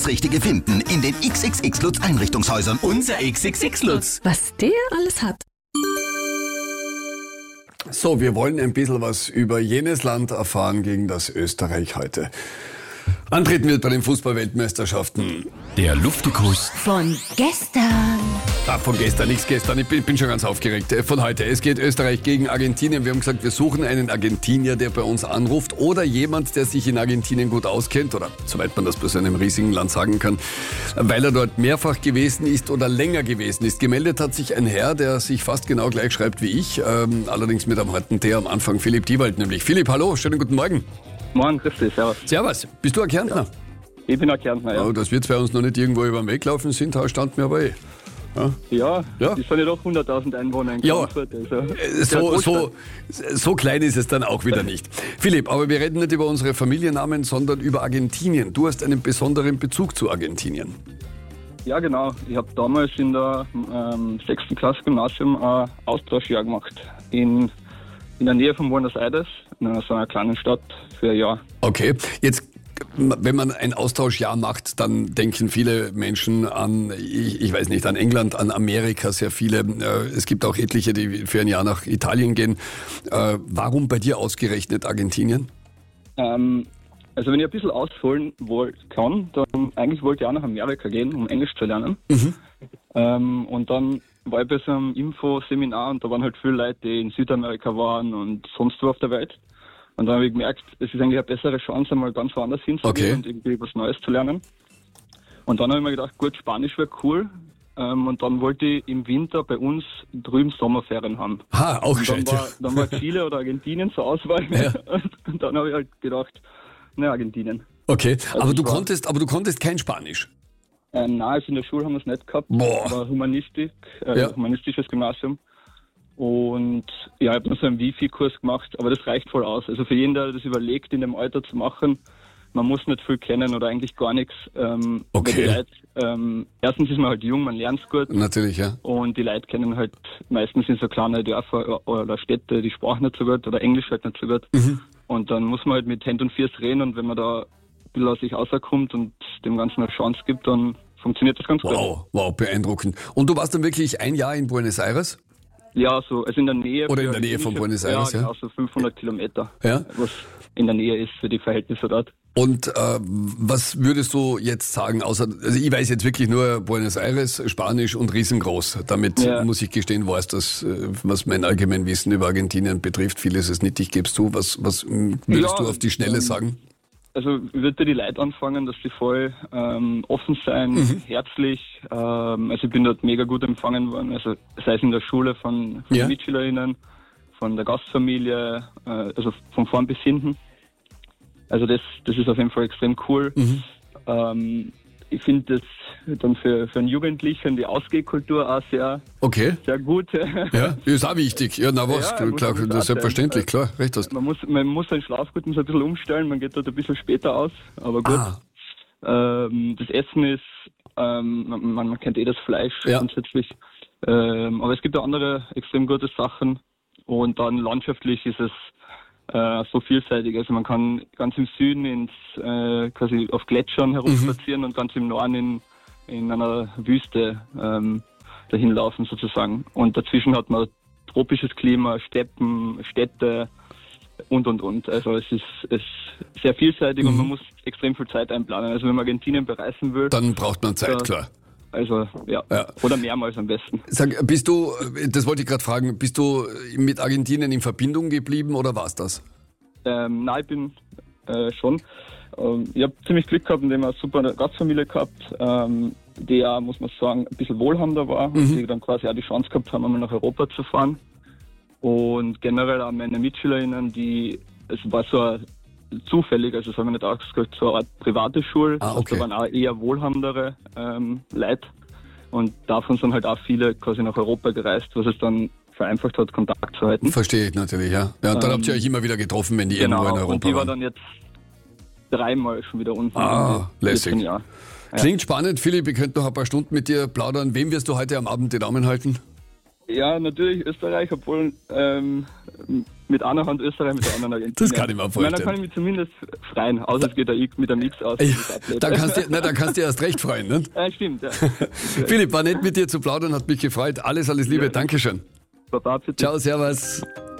Das Richtige finden in den XXX Lutz Einrichtungshäusern. Unser XXX Lutz. Was der alles hat. So, wir wollen ein bisschen was über jenes Land erfahren, gegen das Österreich heute antreten wird bei den Fußball-Weltmeisterschaften. Der Luftikus Von gestern. Von gestern, nichts gestern. Ich bin schon ganz aufgeregt. Von heute. Es geht Österreich gegen Argentinien. Wir haben gesagt, wir suchen einen Argentinier, der bei uns anruft oder jemand, der sich in Argentinien gut auskennt oder soweit man das bei so einem riesigen Land sagen kann, weil er dort mehrfach gewesen ist oder länger gewesen ist. Gemeldet hat sich ein Herr, der sich fast genau gleich schreibt wie ich, allerdings mit einem harten T am Anfang, Philipp Diewald nämlich. Philipp, hallo, schönen guten Morgen. Morgen, grüß dich, servus. Servus, bist du ein Kärntner? Ja. Ich bin ein Kärntner, ja. Oh, dass wir zwei uns noch nicht irgendwo über den Weg laufen sind, da standen wir aber eh. Ja, Ja. das sind ja doch 100.000 Einwohner in Ja. Frankfurt. Also. So klein ist es dann auch wieder nicht. Philipp, aber wir reden nicht über unsere Familiennamen, sondern über Argentinien. Du hast einen besonderen Bezug zu Argentinien. Ja, genau. Ich habe damals in der 6. Klasse Gymnasium ein Austauschjahr gemacht. In der Nähe von Buenos Aires, in so einer kleinen Stadt für ein Jahr. Okay, jetzt, wenn man ein Austauschjahr macht, dann denken viele Menschen an, ich weiß nicht, an England, an Amerika, sehr viele. Es gibt auch etliche, die für ein Jahr nach Italien gehen. Warum bei dir ausgerechnet Argentinien? Also wenn ich ein bisschen ausholen kann, dann eigentlich wollte ich auch nach Amerika gehen, um Englisch zu lernen. Und dann war ich bei so einem Infoseminar und da waren halt viele Leute, die in Südamerika waren und sonst wo auf der Welt. Und dann habe ich gemerkt, es ist eigentlich eine bessere Chance, einmal ganz woanders hinzugehen und irgendwie was Neues zu lernen. Und dann habe ich mir gedacht, gut, Spanisch wäre cool. Und dann wollte ich im Winter bei uns drüben Sommerferien haben. Auch Und gescheit. dann war Chile oder Argentinien zur Auswahl. Ja. Und dann habe ich halt gedacht, Argentinien. Okay, Also aber du konntest kein Spanisch. Nein, also in der Schule haben wir es nicht gehabt. Boah. War humanistisches Gymnasium. Und ja, ich habe noch so einen Wifi-Kurs gemacht, aber das reicht voll aus. Also für jeden, der das überlegt, in dem Alter zu machen, man muss nicht viel kennen oder eigentlich gar nichts. Okay. Die Leute, erstens ist man halt jung, man lernt es gut. Natürlich, ja. Und die Leute kennen halt meistens in so kleine Dörfer oder Städte die Sprache nicht so gut oder Englisch halt nicht so gut. Und dann muss man halt mit Hand und Fuß reden und wenn man da ein bisschen aus sich rauskommt und dem Ganzen eine Chance gibt, dann funktioniert das ganz gut. Wow, beeindruckend. Und du warst dann wirklich ein Jahr in Buenos Aires? Ja, so, also in der Nähe. Oder in der Nähe von Buenos Aires, ja? Ja, so 500 Kilometer, Ja. was in der Nähe ist für die Verhältnisse dort. Und was würdest du jetzt sagen, also ich weiß jetzt wirklich nur Buenos Aires, Spanisch und riesengroß. Damit muss ich gestehen, weiß das, was mein Allgemeinwissen über Argentinien betrifft. Vieles ist nicht, gibst du. Was würdest du auf die Schnelle sagen? Also ich würde die Leute anfangen, dass sie voll offen sein, herzlich. Also ich bin dort mega gut empfangen worden, also sei es in der Schule von den MitschülerInnen, von der Gastfamilie, also von vorn bis hinten. Also das ist auf jeden Fall extrem cool. Ich finde das dann für einen Jugendlichen die Ausgehkultur auch sehr gut. Ja, ist auch wichtig. Ja, na was, Ja, klar, das ist selbstverständlich, klar, recht hast. Man muss seinen Schlafgut ein bisschen umstellen, man geht dort ein bisschen später aus, aber gut. Das Essen ist, man kennt das Fleisch grundsätzlich, aber es gibt auch andere extrem gute Sachen und dann landschaftlich ist es so vielseitig. Also man kann ganz im Süden quasi auf Gletschern herumspazieren und ganz im Norden in einer Wüste dahin laufen sozusagen. Und dazwischen hat man tropisches Klima, Steppen, Städte und. Also es ist sehr vielseitig und man muss extrem viel Zeit einplanen. Also wenn man Argentinien bereisen will, dann braucht man Zeit, klar. Also ja, oder mehrmals am besten. Sag, bist du, das wollte ich gerade fragen, bist du mit Argentinien in Verbindung geblieben oder war's das? Nein, ich bin schon. Ich habe ziemlich Glück gehabt, indem ich eine super Gastfamilie gehabt, die ja, muss man sagen, ein bisschen wohlhabender war und die dann quasi auch die Chance gehabt haben, einmal nach Europa zu fahren. Und generell auch meine MitschülerInnen, es war so zufällig, also das haben wir nicht ausgesucht, so eine Art private Schule. Okay. Da waren auch eher wohlhabendere Leute. Und davon sind halt auch viele quasi nach Europa gereist, was es dann vereinfacht hat, Kontakt zu halten. Verstehe ich natürlich, ja. Ja, und dann habt ihr euch immer wieder getroffen, wenn die irgendwo in Europa und die war waren. dann jetzt 3-mal schon wieder unten. Lässig. Ja. Klingt spannend, Philipp, ich könnte noch ein paar Stunden mit dir plaudern. Wem wirst du heute am Abend die Daumen halten? Ja, natürlich Österreich, obwohl mit einer Hand Österreich, mit der anderen Argentinien. Das kann ich mir vorstellen. Dann kann ich mich zumindest freuen, außer es geht da mit einem X aus. Ja, dann kannst du erst recht freuen. Ne? Ja, stimmt. Ja. Philipp, war nett mit dir zu plaudern, hat mich gefreut. Alles Liebe, Dankeschön. Baba, bitte. Ciao, servus.